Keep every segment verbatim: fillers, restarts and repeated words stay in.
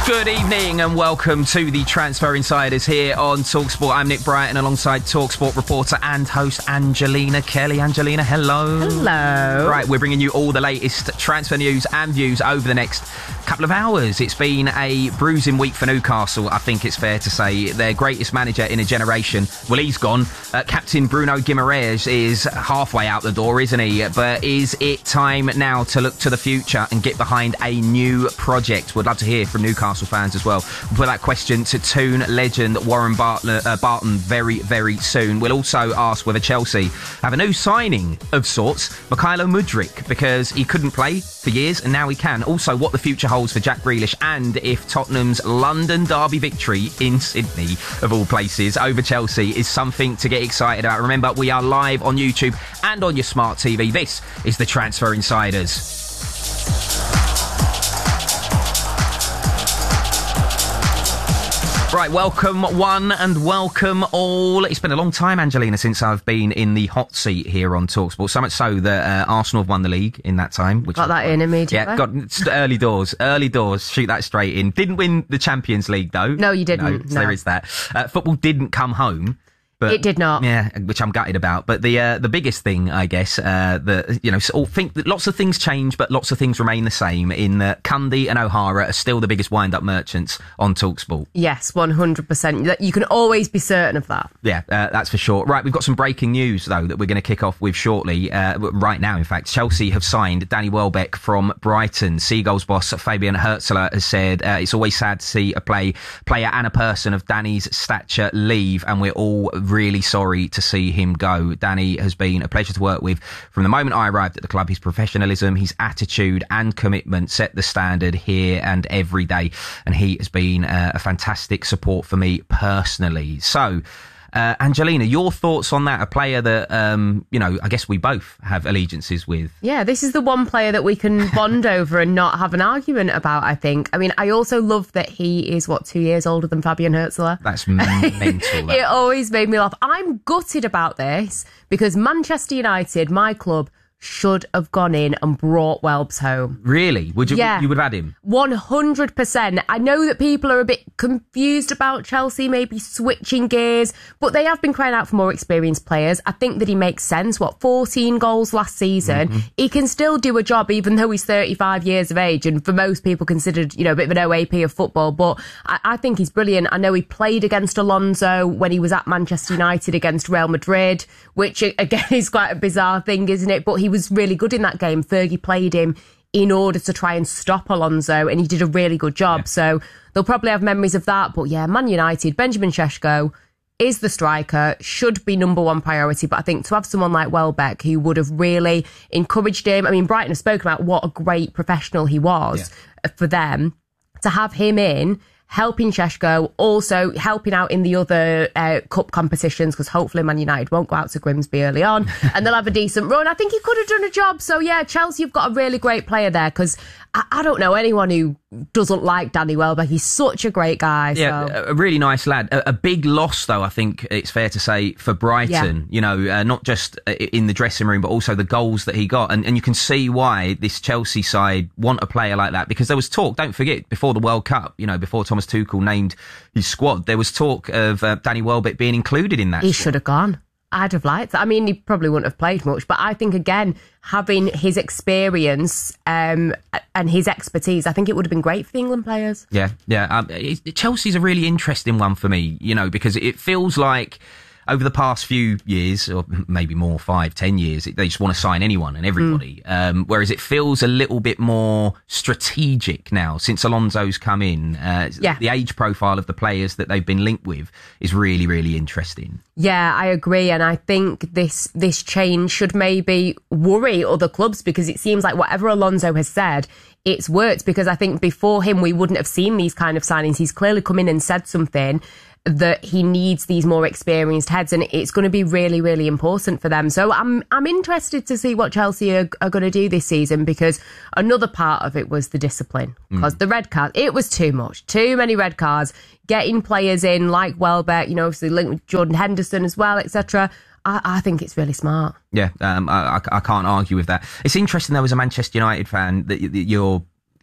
Good evening and welcome to the Transfer Insiders here on TalkSport. I'm Nick Brighton alongside TalkSport reporter and host Angelina Kelly. Angelina, hello. Hello. Right, we're bringing you all the latest transfer news and views over the next couple of hours. It's been a bruising week for Newcastle, I think it's fair to say. Their greatest manager in a generation, well, he's gone. Uh, Captain Bruno Guimaraes is halfway out the door, isn't he? But is it time now to look to the future and get behind a new project? We'd love to hear from Newcastle fans as well. We'll put that question to Toon legend Warren Barton, uh, Barton very, very soon. We'll also ask whether Chelsea have a new signing of sorts, Mykhailo Mudryk, because he couldn't play for years and now he can. Also, what the future holds for Jack Grealish and if Tottenham's London derby victory in Sydney, of all places, over Chelsea is something to get excited about. Remember, we are live on YouTube and on your smart T V. This is the Transfer Insiders. Right, welcome one and welcome all. It's been a long time, Angelina, since I've been in the hot seat here on TalkSport. So much so that uh, Arsenal have won the league in that time. Which got that in immediately. Yeah, got early doors, early doors, shoot that straight in. Didn't win the Champions League, though. No, you didn't. No, no. So there is that. Uh, football didn't come home. But, it did not. Yeah, which I'm gutted about. But the uh, the biggest thing, I guess, uh, the you know, so think that lots of things change, but lots of things remain the same. In uh, Cundy and O'Hara are still the biggest wind-up merchants on TalkSport. Yes, one hundred percent. You can always be certain of that. Yeah, uh, that's for sure. Right, we've got some breaking news, though, that we're going to kick off with shortly. Uh, right now, in fact, Chelsea have signed Danny Welbeck from Brighton. Seagulls boss Fabian Herzler has said uh, it's always sad to see a play player and a person of Danny's stature leave, and we're all really sorry to see him go. Danny has been a pleasure to work with from the moment I arrived at the club. His professionalism, his attitude and commitment set the standard here and every day, and he has been uh, a fantastic support for me personally. So Uh, Angelina, your thoughts on that? A player that, um, you know, I guess we both have allegiances with. Yeah, this is the one player that we can bond over and not have an argument about, I think. I mean, I also love that he is, what, two years older than Fabian Herzler? That's mental. That. It always made me laugh. I'm gutted about this because Manchester United, my club, should have gone in and brought Welbs home. Really? Would you? Yeah. You would have had him? one hundred percent. I know that people are a bit confused about Chelsea maybe switching gears, but they have been crying out for more experienced players. I think that he makes sense. What, fourteen goals last season? Mm-hmm. He can still do a job even though he's thirty-five years of age and for most people considered, you know, a bit of an O A P of football. But I, I think he's brilliant. I know he played against Alonso when he was at Manchester United against Real Madrid, which again is quite a bizarre thing, isn't it? But he was really good in that game. Fergie played him in order to try and stop Alonso, and he did a really good job. Yeah. So they'll probably have memories of that. But yeah, Man United, Benjamin Šeško is the striker, should be number one priority. But I think to have someone like Welbeck who would have really encouraged him. I mean, Brighton have spoken about what a great professional he was yeah. for them. To have him in, helping Šeško, also helping out in the other uh, cup competitions, because hopefully Man United won't go out to Grimsby early on and they'll have a decent run. I think he could have done a job. So yeah, Chelsea have got a really great player there, because I, I don't know anyone who doesn't like Danny Welbeck. He's such a great guy. Yeah, so. a really nice lad. A, a big loss, though, I think it's fair to say, for Brighton. Yeah. You know, uh, not just in the dressing room, but also the goals that he got. And, and you can see why this Chelsea side want a player like that, because there was talk, don't forget, before the World Cup, you know, before Thomas Tuchel named his squad, there was talk of uh, Danny Welbeck being included in that He squad. should have gone. I'd have liked that. I mean, he probably wouldn't have played much, but I think, again, having his experience um, and his expertise, I think it would have been great for the England players. Yeah, yeah. Um, it, Chelsea's a really interesting one for me, you know, because it feels like over the past few years, or maybe more, five, ten years, they just want to sign anyone and everybody. Mm. Um, whereas it feels a little bit more strategic now since Alonso's come in. Uh, yeah. The age profile of the players that they've been linked with is really, really interesting. Yeah, I agree. And I think this this change should maybe worry other clubs, because it seems like whatever Alonso has said, it's worked. Because I think before him, we wouldn't have seen these kind of signings. He's clearly come in and said something that he needs these more experienced heads, and it's going to be really, really important for them. So I'm I'm interested to see what Chelsea are, are going to do this season, because another part of it was the discipline. Because mm. the red card, it was too much, too many red cards. Getting players in like Welbeck, you know, obviously linked with Jordan Henderson as well, et cetera. I, I think it's really smart. Yeah, um, I, I can't argue with that. It's interesting, there was a Manchester United fan that you're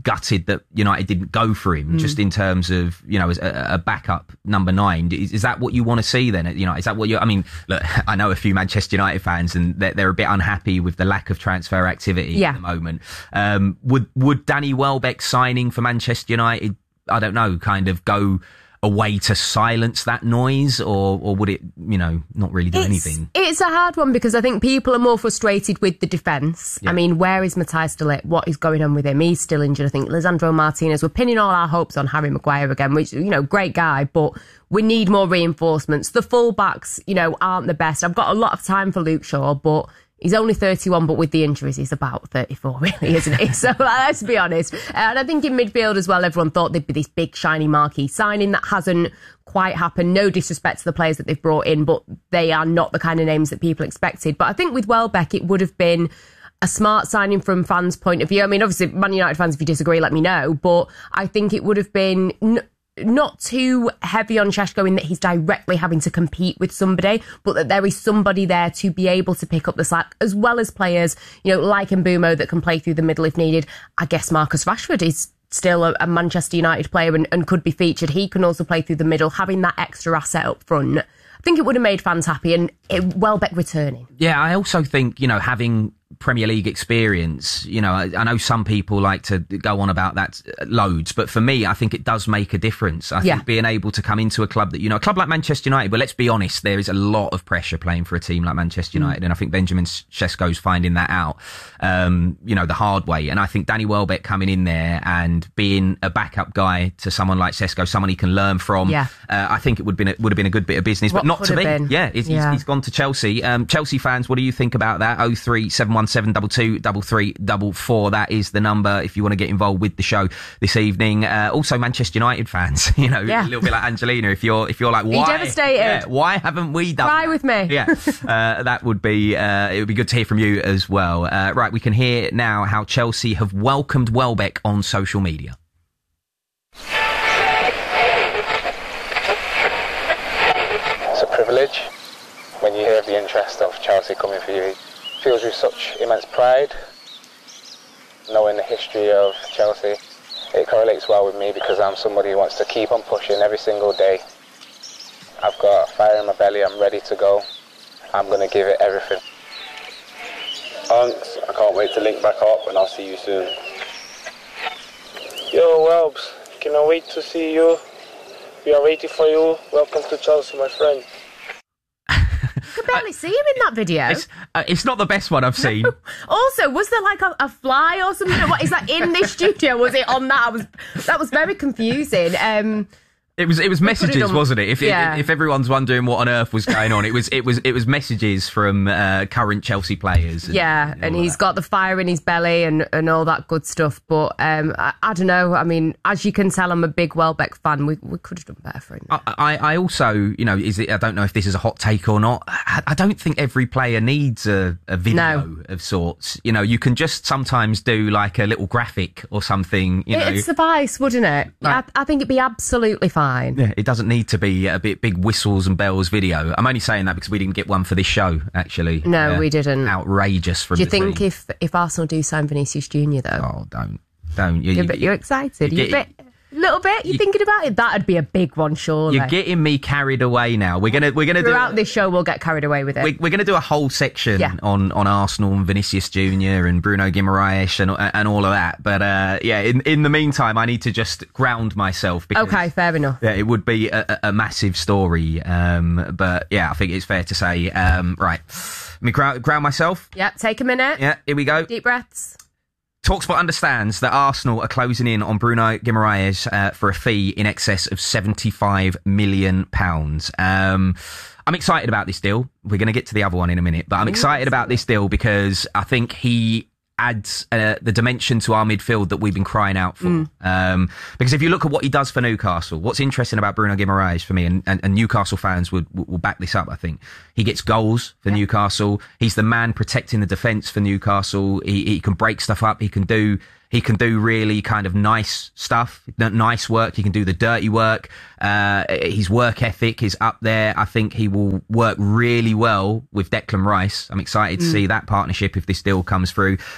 gutted that United didn't go for him, mm. just in terms of, you know, as a, a backup number nine. Is, is that what you want to see then? You know, is that what you? I mean, look, I know a few Manchester United fans, and they're, they're a bit unhappy with the lack of transfer activity yeah. at the moment. Um, would would Danny Welbeck signing for Manchester United, I don't know, kind of go a way to silence that noise, or or would it, you know, not really do it's, anything? It's a hard one because I think people are more frustrated with the defence. Yeah. I mean, where is Matthias de Ligt? What is going on with him? He's still injured. I think Lisandro Martinez, we're pinning all our hopes on Harry Maguire again, which, you know, great guy, but we need more reinforcements. The full-backs, you know, aren't the best. I've got a lot of time for Luke Shaw, but he's only thirty-one, but with the injuries, he's about thirty-four, really, isn't he? So let's be honest. And I think in midfield as well, everyone thought there'd be this big, shiny marquee signing. That hasn't quite happened. No disrespect to the players that they've brought in, but they are not the kind of names that people expected. But I think with Welbeck, it would have been a smart signing from fans' point of view. I mean, obviously, Man United fans, if you disagree, let me know. But I think it would have been N- not too heavy on Šeško in that he's directly having to compete with somebody, but that there is somebody there to be able to pick up the slack, as well as players, you know, like Mbeumo that can play through the middle if needed. I guess Marcus Rashford is still a, a Manchester United player and, and could be featured. He can also play through the middle, having that extra asset up front. I think it would have made fans happy, and it, Welbeck returning. Yeah, I also think, you know, having Premier League experience, you know, I, I know some people like to go on about that loads, but for me, I think it does make a difference. I yeah. think being able to come into a club that, you know, a club like Manchester United, but let's be honest, there is a lot of pressure playing for a team like Manchester United, mm. and I think Benjamin Šeško's finding that out, um, you know, the hard way. And I think Danny Welbeck coming in there and being a backup guy to someone like Šeško, someone he can learn from, yeah. uh, I think it would, been a, would have been a good bit of business, what but not to me. Been. Yeah, he's, yeah. He's, he's gone to Chelsea. Um, Chelsea fans, what do you think about that? oh three seven one seven two two double three double four. That is the number if you want to get involved with the show this evening. Uh, also, Manchester United fans, you know, yeah. a little bit like Angelina. If you're if you're like, why, devastated. Yeah, why haven't we done? Cry that? with me. Yeah, uh, that would be uh, it would be good to hear from you as well. Uh, right, we can hear now how Chelsea have welcomed Welbeck on social media. It's a privilege when you hear the interest of Chelsea coming for you. It fills with such immense pride, knowing the history of Chelsea. It correlates well with me because I'm somebody who wants to keep on pushing every single day. I've got fire in my belly, I'm ready to go. I'm going to give it everything. Thanks, I can't wait to link back up and I'll see you soon. Yo, Welbs, cannot wait to see you. We are waiting for you. Welcome to Chelsea, my friend. I could barely see him in that video. It's, uh, it's not the best one I've seen. Also, was there like a, a fly or something? What is that in this studio? Was it on that? I was, that was very confusing. Um, It was it was messages, done, wasn't it? If, yeah. if if everyone's wondering what on earth was going on, it was it was it was messages from uh, current Chelsea players. And, yeah, and, and he's that. got the fire in his belly and, and all that good stuff. But um, I, I don't know. I mean, as you can tell, I'm a big Welbeck fan. We we could have done better for him. I, I, I also, you know, is it? I don't know if this is a hot take or not. I, I don't think every player needs a, a video no. of sorts. You know, you can just sometimes do like a little graphic or something. You know, it'd suffice, wouldn't it? Like, I, I think it'd be absolutely fine. Yeah, it doesn't need to be a bit big whistles and bells video. I'm only saying that because we didn't get one for this show, actually. No, uh, we didn't. Outrageous from Do you the think team. if if Arsenal do sign Vinicius Junior though? Oh, don't. Don't. You, you're, you, you're excited. You you're a bit, little bit? You, you thinking about it? That'd be a big one, surely. You're getting me carried away now. We're gonna we're gonna throughout do, this show. We'll get carried away with it. We, we're gonna do a whole section yeah. on, on Arsenal and Vinicius Junior and Bruno Guimaraes and and all of that. But uh, yeah, in in the meantime, I need to just ground myself. Because, okay, fair enough. Yeah, it would be a, a massive story. Um, but yeah, I think it's fair to say. Um, right, let me ground, ground myself. Yeah, take a minute. Yeah, here we go. Deep breaths. TalkSport understands that Arsenal are closing in on Bruno Guimaraes uh, for a fee in excess of seventy-five million pounds. Um, I'm excited about this deal. We're going to get to the other one in a minute, but I'm excited about this deal because I think he adds uh, the dimension to our midfield that we've been crying out for. Mm. Um, because if you look at what he does for Newcastle, what's interesting about Bruno Guimaraes for me, and, and, and Newcastle fans would will back this up, I think. He gets goals for yeah. Newcastle. He's the man protecting the defence for Newcastle. He, he can break stuff up. He can do he can do really kind of nice stuff, nice work. He can do the dirty work. Uh, his work ethic is up there. I think he will work really well with Declan Rice. I'm excited mm. to see that partnership if this deal comes through.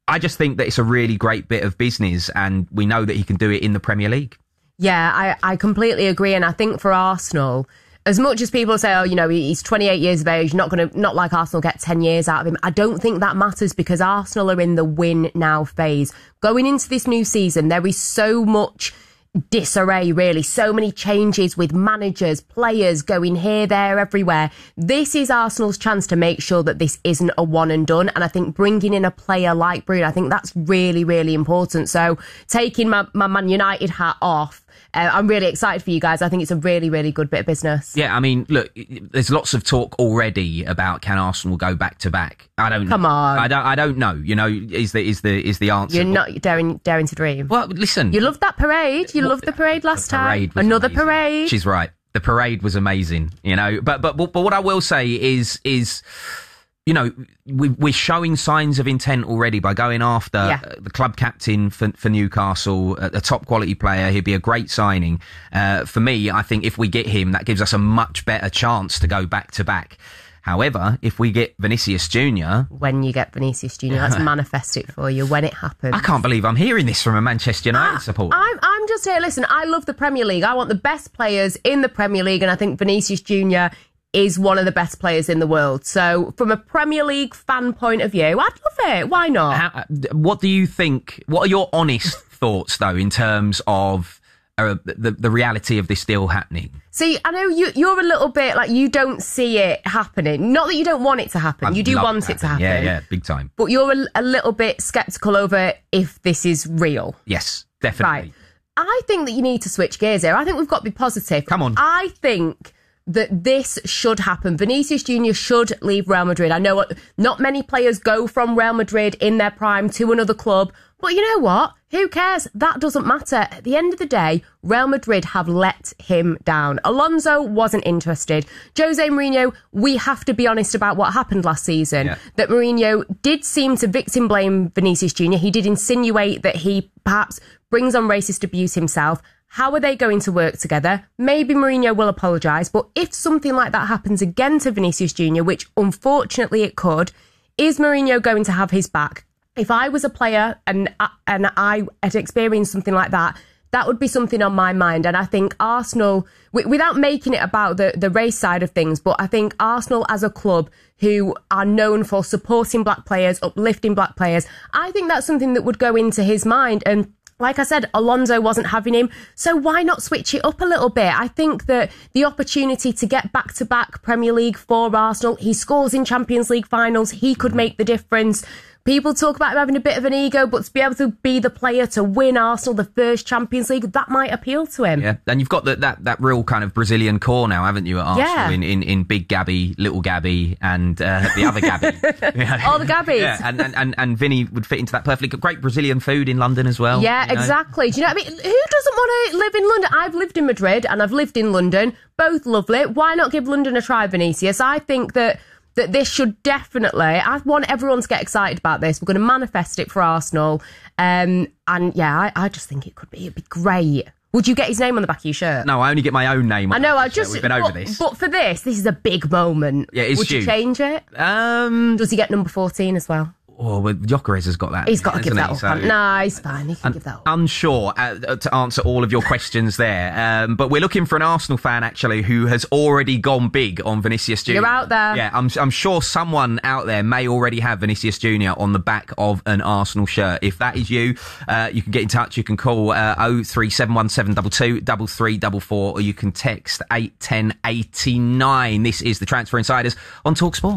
I just think that it's a really great bit of business, and we know that he can do it in the Premier League. Yeah, I, I completely agree. And I think for Arsenal, as much as people say, oh, you know, he's twenty-eight years of age, not going to, not like Arsenal get ten years out of him. I don't think that matters, because Arsenal are in the win now phase. Going into this new season, there is so much disarray, really. So many changes with managers, players going here, there, everywhere. This is Arsenal's chance to make sure that this isn't a one and done. And I think bringing in a player like Bruno, I think that's really, really important. So taking my, my Man United hat off, Uh, I'm really excited for you guys. I think it's a really, really good bit of business. Yeah, I mean, look, there's lots of talk already about can Arsenal go back to back. I don't. Come on, I don't. I don't know. You know, is the is the is the answer? You're not daring daring to dream. Well, listen, you loved that parade. You loved the parade last the parade time. Another amazing. parade. She's right. The parade was amazing. You know, but but but what I will say is is. You know, we, we're showing signs of intent already by going after yeah. the club captain for, for Newcastle, a, a top quality player. He'd be a great signing. Uh, for me, I think if we get him, that gives us a much better chance to go back to back. However, if we get Vinicius Junior... When you get Vinicius Junior, let's manifest it for you when it happens. I can't believe I'm hearing this from a Manchester United I, supporter. I'm, I'm just here, listen, I love the Premier League. I want the best players in the Premier League, and I think Vinicius Junior is one of the best players in the world. So from a Premier League fan point of view, I'd love it. Why not? How, what do you think? What are your honest thoughts, though, in terms of uh, the, the reality of this deal happening? See, I know you, you're a little bit like you don't see it happening. Not that you don't want it to happen. I'd you do love want to it to happen. Yeah, yeah, big time. But you're a, a little bit sceptical over if this is real. Yes, definitely. Right. I think that you need to switch gears here. I think we've got to be positive. Come on. I think that this should happen. Vinicius Junior should leave Real Madrid. I know not many players go from Real Madrid in their prime to another club, but you know what? Who cares? That doesn't matter. At the end of the day, Real Madrid have let him down. Alonso wasn't interested. Jose Mourinho, we have to be honest about what happened last season. Yeah. That Mourinho did seem to victim blame Vinicius Junior. He did insinuate that he perhaps brings on racist abuse himself. How are they going to work together? Maybe Mourinho will apologise, but if something like that happens again to Vinicius Junior, which unfortunately it could, is Mourinho going to have his back? If I was a player and and I had experienced something like that, that would be something on my mind. And I think Arsenal, w- without making it about the, the race side of things, but I think Arsenal as a club who are known for supporting black players, uplifting black players, I think that's something that would go into his mind. And like I said, Alonso wasn't having him, so why not switch it up a little bit? I think that the opportunity to get back-to-back Premier League for Arsenal, he scores in Champions League finals, he could make the difference. People talk about him having a bit of an ego, but to be able to be the player to win Arsenal the first Champions League, that might appeal to him. Yeah, and you've got the, that that real kind of Brazilian core now, haven't you, at Arsenal? Yeah. In, in, in Big Gabby, Little Gabby, and uh, the other Gabby. All the Gabbies. Yeah, and, and, and, and Vinny would fit into that perfectly. Great Brazilian food in London as well. Yeah, you know? exactly. Do you know what I mean? Who doesn't want to live in London? I've lived in Madrid and I've lived in London. Both lovely. Why not give London a try, Vinicius? I think that that this should definitely, I want everyone to get excited about this. We're going to manifest it for Arsenal. Um, and yeah, I, I just think it could be, it'd be great. Would you get his name on the back of your shirt? No, I only get my own name on I know, the I shirt. just, We've been but, over this. But for this, this is a big moment. Yeah, it's Would you huge. change it? Um, Does he get number fourteen as well? Oh, well, Gyökeres has got that. He's got to give hasn't that he? up. So- hasn't- No, he's fine. He can give that up. Unsure uh, to answer all of your questions there, um, but we're looking for an Arsenal fan actually who has already gone big on Vinicius Junior You're out there. Yeah, I'm, I'm sure someone out there may already have Vinicius Junior on the back of an Arsenal shirt. If that is you, uh, you can get in touch. You can call uh, oh three seven one seven two two three three four four, or you can text eight ten eighty-nine. This is the Transfer Insiders on TalkSport.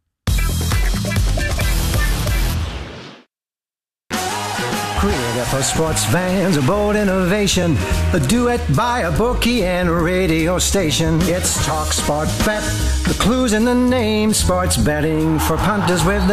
Created for sports fans, a bold innovation, a duet by a bookie and a radio station. It's Talk Sport Bet, the clues in the name, sports betting for punters with